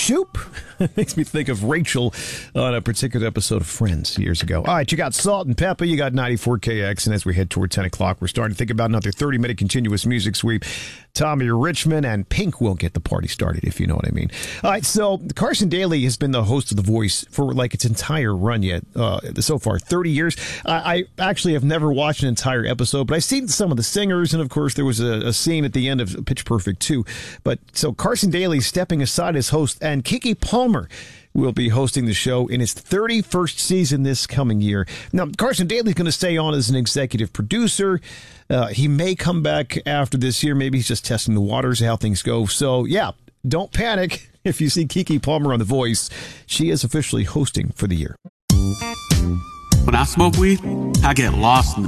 Shoop. Makes me think of Rachel on a particular episode of Friends years ago. All right, you got Salt and Pepper, you got 94KX, and as we head toward 10 o'clock, we're starting to think about another 30-minute continuous music sweep. Tommy Richmond and Pink will get the party started, if you know what I mean. All right, so Carson Daly has been the host of The Voice for like its entire run yet, so far, 30 years. I actually have never watched an entire episode, but I've seen some of the singers, and of course there was a scene at the end of Pitch Perfect 2. But so Carson Daly stepping aside as host, and Keke Palmer will be hosting the show in its 31st season this coming year. Now, Carson Daly's going to stay on as an executive producer. He may come back after this year. Maybe he's just testing the waters, how things go. So, yeah, don't panic if you see Keke Palmer on The Voice. She is officially hosting for the year. When I smoke weed, I get lost in the